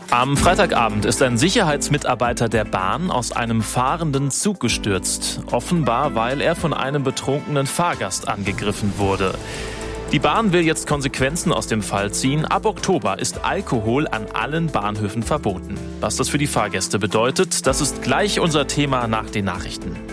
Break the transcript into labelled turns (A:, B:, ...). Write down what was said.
A: Am Freitagabend ist ein Sicherheitsmitarbeiter der Bahn aus einem fahrenden Zug gestürzt. Offenbar, weil er von einem betrunkenen Fahrgast angegriffen wurde. Die Bahn will jetzt Konsequenzen aus dem Fall ziehen. Ab Oktober ist Alkohol an allen Bahnhöfen verboten. Was das für die Fahrgäste bedeutet, das ist gleich unser Thema nach den Nachrichten.